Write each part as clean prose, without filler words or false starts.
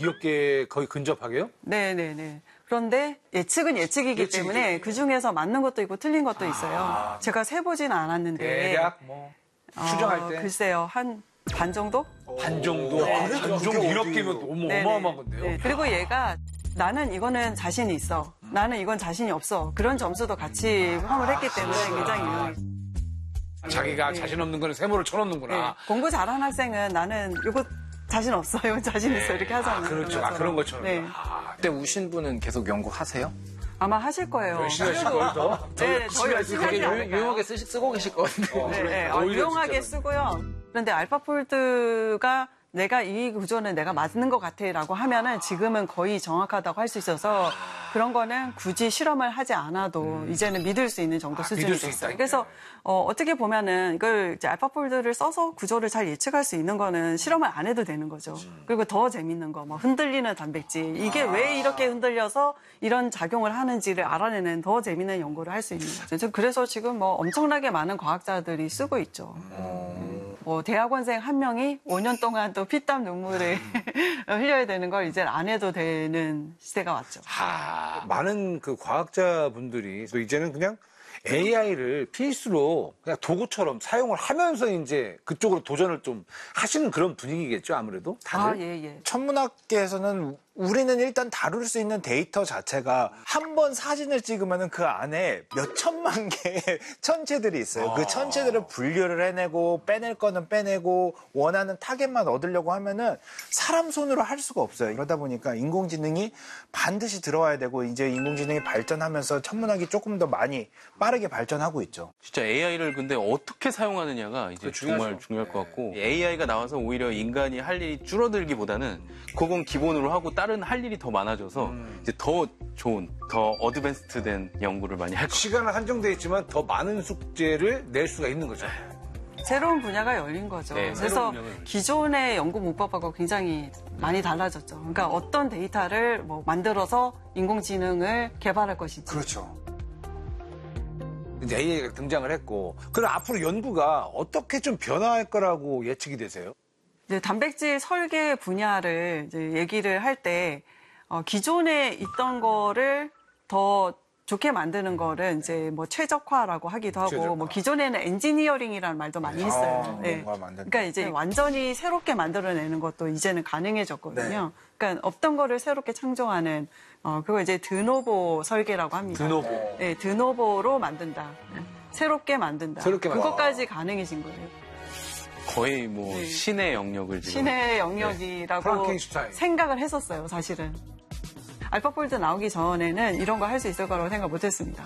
기업계에 거의 근접하게요? 네네네. 그런데 예측은 예측이기 때문에 그중에서 맞는 것도 있고 틀린 것도 있어요. 제가 세보지는 않았는데. 대략 뭐 추정할 때? 글쎄요. 한 반 정도? 반 정도? 네. 반 정도 이렇게면 너무 어마어마한 건데요? 네. 그리고 얘가 나는 이거는 자신이 있어. 나는 이건 자신이 없어. 그런 점수도 같이 포함을 했기 때문에 굉장히 유용해요. 자기가 자신 없는 거는 세모를 쳐놓는구나. 네. 공부 잘하는 학생은 나는 이거 자신 없어. 이건 자신 있어. 이렇게 하잖아요. 그렇죠. 그런 것처럼. 네. 그때 우신 분은 계속 연구하세요? 아마 하실 거예요. 열심히 하실 거예요. 네, 더 열심히 하지 않을까요? 유용하게 쓰고 계실 것 같은데. 네, 유용하게 쓰고요. 그런데 알파폴드가 내가 이 구조는 내가 맞는 것 같아라고 하면은 지금은 거의 정확하다고 할 수 있어서 그런 거는 굳이 실험을 하지 않아도 이제는 믿을 수 있는 정도 수준이 믿을 수 됐어요. 있다. 그래서 어떻게 보면은 이걸 이제 알파폴드를 써서 구조를 잘 예측할 수 있는 거는 실험을 안 해도 되는 거죠. 그리고 더 재밌는 거, 뭐 흔들리는 단백질 이게 왜 이렇게 흔들려서 이런 작용을 하는지를 알아내는 더 재밌는 연구를 할 수 있는 거죠. 그래서 지금 뭐 엄청나게 많은 과학자들이 쓰고 있죠. 뭐 대학원생 한 명이 5년 동안 또 피땀 눈물을 흘려야 되는 걸 이제 안 해도 되는 시대가 왔죠. 많은 그 과학자분들이 또 이제는 그냥 AI를 필수로 그냥 도구처럼 사용을 하면서 이제 그쪽으로 도전을 좀 하시는 그런 분위기겠죠, 아무래도? 다들? 예. 천문학계에서는 우리는 일단 다룰 수 있는 데이터 자체가 한 번 사진을 찍으면 그 안에 몇 천만 개의 천체들이 있어요. 그 천체들을 분류를 해내고 빼낼 거는 빼내고 원하는 타겟만 얻으려고 하면은 사람 손으로 할 수가 없어요. 그러다 보니까 인공지능이 반드시 들어와야 되고 이제 인공지능이 발전하면서 천문학이 조금 더 많이 빠르게 발전하고 있죠. 진짜 AI를 근데 어떻게 사용하느냐가 이제 정말 중요할 것 같고 AI가 나와서 오히려 인간이 할 일이 줄어들기보다는 그건 기본으로 하고 다른 할 일이 더 많아져서 이제 더 좋은, 더 어드밴스드된 연구를 많이 할 것 같아요. 시간은 한정돼 있지만 더 많은 숙제를 낼 수가 있는 거죠. 새로운 분야가 열린 거죠. 네, 그래서 분야가 기존의 연구 문법하고 굉장히 많이 달라졌죠. 그러니까 어떤 데이터를 뭐 만들어서 인공지능을 개발할 것인지. 그렇죠. 이제 AI가 등장을 했고, 그럼 앞으로 연구가 어떻게 좀 변화할 거라고 예측이 되세요? 이제 단백질 설계 분야를 이제 얘기를 할 때 기존에 있던 거를 더 좋게 만드는 거를 이제 뭐 최적화라고 하기도 하고 최적화. 뭐 기존에는 엔지니어링이라는 말도 많이 했어요. 네. 뭔가 만든다. 그러니까 이제 완전히 새롭게 만들어내는 것도 이제는 가능해졌거든요. 그러니까 없던 거를 새롭게 창조하는 그거 이제 드노보 설계라고 합니다. 드노보. 네, 드노보로 만든다. 새롭게 만든다. 새롭게 만든다. 그것까지 가능해진 거예요. 거의 뭐 신의 영역을 지금 신의 영역이라고 프랑켄슈타인. 생각을 했었어요, 사실은. 알파폴드 나오기 전에는 이런 거 할 수 있을 거라고 생각 못 했습니다.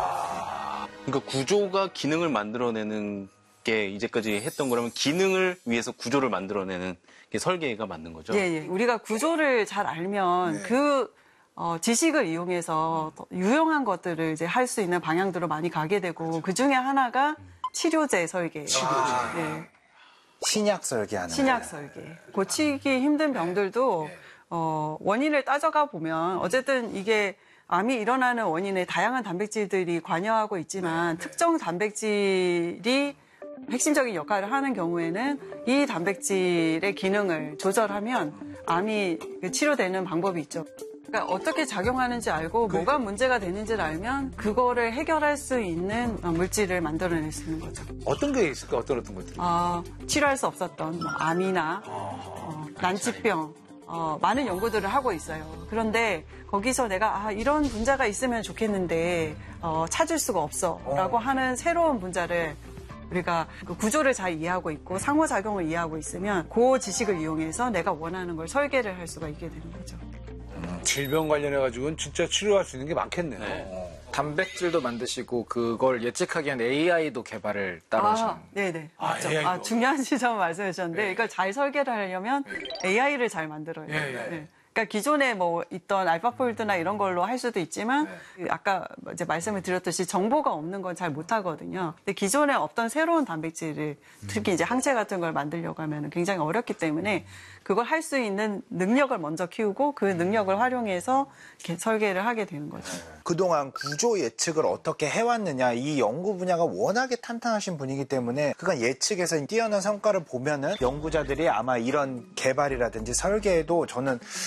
그러니까 구조가 기능을 만들어내는 게 이제까지 했던 거라면 기능을 위해서 구조를 만들어내는 게 설계가 맞는 거죠. 예. 우리가 구조를 잘 알면 그 지식을 이용해서 더 유용한 것들을 이제 할 수 있는 방향으로 많이 가게 되고 그 중에 하나가 치료제 설계예요. 네. 신약 설계하는 신약 설계. 고치기 힘든 병들도 원인을 따져가 보면 어쨌든 이게 암이 일어나는 원인에 다양한 단백질들이 관여하고 있지만 특정 단백질이 핵심적인 역할을 하는 경우에는 이 단백질의 기능을 조절하면 암이 치료되는 방법이 있죠. 그러니까 어떻게 작용하는지 알고 뭐가 문제가 되는지를 알면 그거를 해결할 수 있는 물질을 만들어낼 수 있는 거죠. 어떤 게 있을까? 어떤 것들이? 치료할 수 없었던 뭐 암이나 난치병 많은 연구들을 하고 있어요. 그런데 거기서 내가 이런 분자가 있으면 좋겠는데 찾을 수가 없어라고 하는 새로운 분자를 우리가 그 구조를 잘 이해하고 있고 상호작용을 이해하고 있으면 그 지식을 이용해서 내가 원하는 걸 설계를 할 수가 있게 되는 거죠. 질병 관련해가지고는 진짜 치료할 수 있는 게 많겠네요. 네. 단백질도 만드시고 그걸 예측하기 위한 AI도 개발을 따로 하시는. 네네. 맞죠. AI도. 중요한 지점 말씀해 주셨는데 이걸 잘 설계를 하려면 AI를 잘 만들어야 돼요. 네. 그러니까 기존에 뭐 있던 알파폴드나 이런 걸로 할 수도 있지만 아까 이제 말씀을 드렸듯이 정보가 없는 건 잘 못하거든요. 근데 기존에 없던 새로운 단백질을 특히 이제 항체 같은 걸 만들려고 하면 굉장히 어렵기 때문에 그걸 할 수 있는 능력을 먼저 키우고 그 능력을 활용해서 이렇게 설계를 하게 되는 거죠. 그동안 구조 예측을 어떻게 해왔느냐 이 연구 분야가 워낙에 탄탄하신 분이기 때문에 그간 예측에서 뛰어난 성과를 보면은 연구자들이 아마 이런 개발이라든지 설계에도 저는